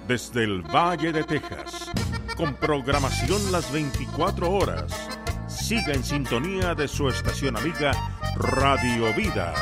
desde el Valle de Texas, con programación las 24 horas. Siga en sintonía de su estación amiga Radio Vida.